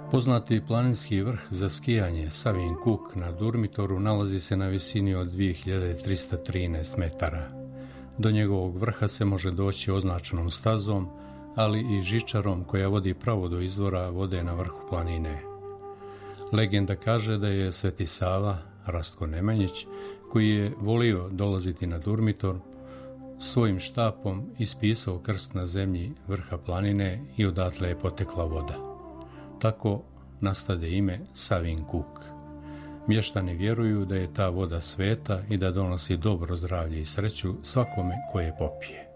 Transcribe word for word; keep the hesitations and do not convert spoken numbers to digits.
Poznati planinski vrh za skijanje Savin Kuk na Durmitoru nalazi se na visini od dvije hiljade trista trinaest metara. Do njegovog vrha se može doći označenom stazom, ali i žičarom koja vodi pravo do izvora vode na vrhu planine. Legenda kaže da je Sveti Sava, Rastko Nemanjić, koji je volio dolaziti na Durmitor, svojim štapom ispisao krst na zemlji vrha planine i odatle je potekla voda. Tako nastade ime Savin Kuk. Mještani vjeruju da je ta voda sveta i da donosi dobro zdravlje i sreću svakome koje popije.